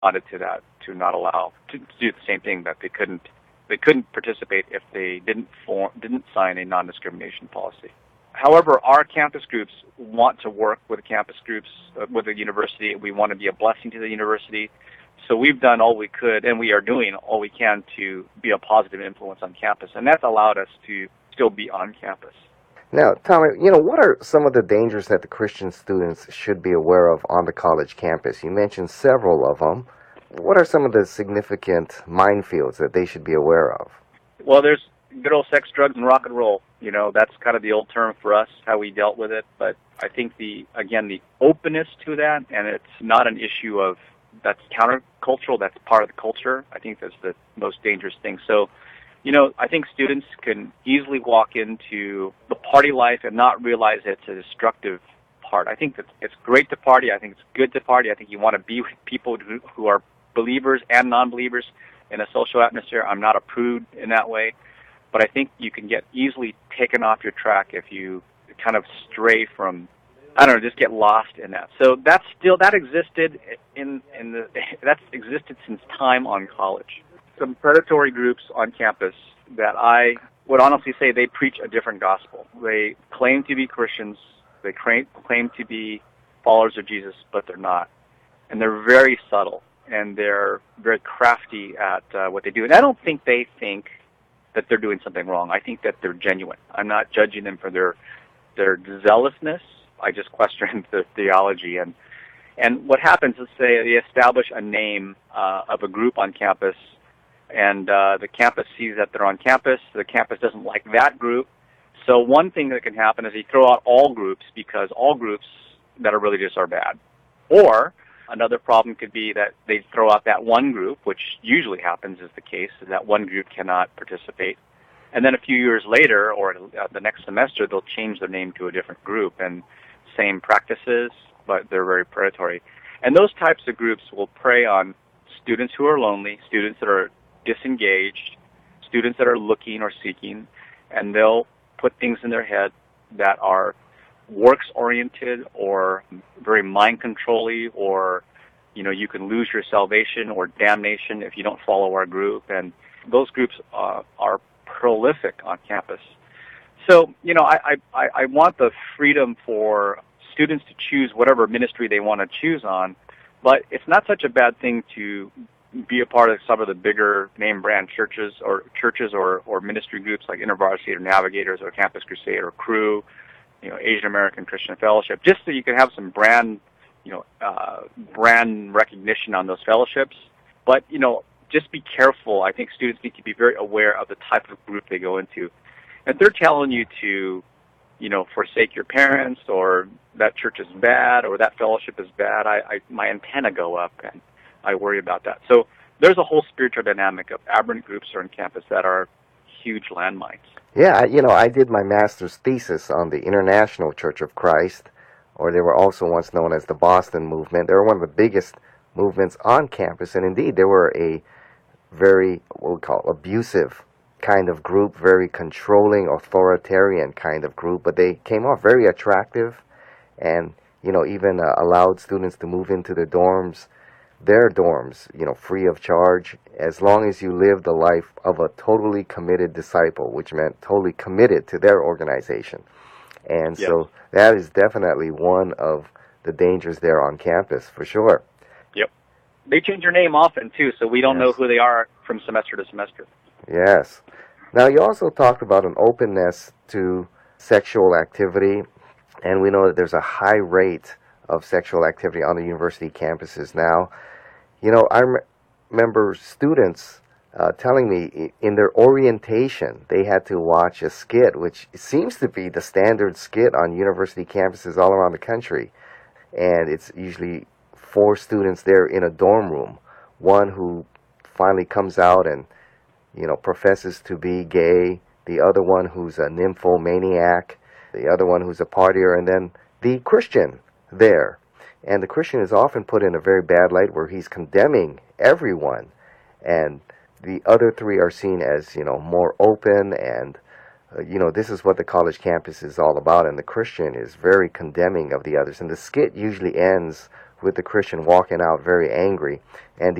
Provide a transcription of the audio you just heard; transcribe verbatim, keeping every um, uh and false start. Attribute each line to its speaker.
Speaker 1: responded to that to not allow to, to do the same thing, that they couldn't they couldn't participate if they didn't form didn't sign a non-discrimination policy. However, our campus groups want to work with campus groups, uh, with the university. We want to be a blessing to the university. So we've done all we could, and we are doing all we can to be a positive influence on campus. And that's allowed us to still be on campus.
Speaker 2: Now, Tommy, you know, what are some of the dangers that the Christian students should be aware of on the college campus? You mentioned several of them. What are some of the significant minefields that they should be aware of?
Speaker 1: Well, there's good old sex, drugs, and rock and roll. You know, that's kind of the old term for us, how we dealt with it. But I think, the again, the openness to that, and it's not an issue of that's countercultural, that's part of the culture. I think that's the most dangerous thing. So, you know, I think students can easily walk into the party life and not realize it's a destructive part. I think that it's great to party. I think it's good to party. I think you want to be with people who, who are believers and non-believers in a social atmosphere. I'm not a prude in that way. But I think you can get easily taken off your track if you kind of stray from, I don't know, just get lost in that. So that's still, that existed in, in the, that's existed since time on college. Some predatory groups on campus that I would honestly say they preach a different gospel. They claim to be Christians, they claim, claim to be followers of Jesus, but they're not. And they're very subtle, and they're very crafty at uh, what they do. And I don't think they think that they're doing something wrong. I think that they're genuine. I'm not judging them for their their zealousness. I just question the theology. And and what happens is they, they establish a name uh, of a group on campus, and uh, the campus sees that they're on campus. The campus doesn't like that group. So one thing that can happen is they throw out all groups, because all groups that are religious are bad. Or another problem could be that they throw out that one group, which usually happens is the case, is that one group cannot participate. And then a few years later, or uh, the next semester, they'll change their name to a different group, and same practices, but they're very predatory. And those types of groups will prey on students who are lonely, students that are disengaged, students that are looking or seeking, and they'll put things in their head that are works-oriented or very mind-controlling, or, you know, you can lose your salvation or damnation if you don't follow our group. And those groups uh, are prolific on campus. So, you know, I, I, I want the freedom for students to choose whatever ministry they want to choose on, but it's not such a bad thing to be a part of some of the bigger name brand churches or churches or, or ministry groups like InterVarsity or Navigators or Campus Crusade or Cru, you know, Asian American Christian Fellowship, just so you can have some brand, you know, uh, brand recognition on those fellowships. But, you know, just be careful. I think students need to be very aware of the type of group they go into. And if they're telling you to, you know, forsake your parents, or that church is bad, or that fellowship is bad, I, I my antenna go up, and I worry about that. So there's a whole spiritual dynamic of aberrant groups on campus that are huge landmines.
Speaker 2: Yeah, you know, I did my master's thesis on the International Church of Christ, or they were also once known as the Boston Movement. They were one of the biggest movements on campus, and indeed they were a very, what we call, abusive kind of group, very controlling, authoritarian kind of group, but they came off very attractive, and, you know, even uh, allowed students to move into the dorms, their dorms, you know, free of charge, as long as you lived the life of a totally committed disciple, which meant totally committed to their organization. And
Speaker 1: yep.
Speaker 2: so that is definitely one of the dangers there on campus, for sure.
Speaker 1: Yep. They change their name often, too, so we don't
Speaker 2: yes.
Speaker 1: know who they are from semester to semester.
Speaker 2: Yes. Now, you also talked about an openness to sexual activity, and we know that there's a high rate of sexual activity on the university campuses now. You know, I rem- remember students uh, telling me in their orientation they had to watch a skit, which seems to be the standard skit on university campuses all around the country. And it's usually four students there in a dorm room. One who finally comes out and, you know, professes to be gay, the other one who's a nymphomaniac, the other one who's a partier, and then the Christian there. And the Christian is often put in a very bad light where he's condemning everyone. And the other three are seen as, you know, more open and, uh, you know, this is what the college campus is all about. And the Christian is very condemning of the others. And the skit usually ends with the Christian walking out very angry, and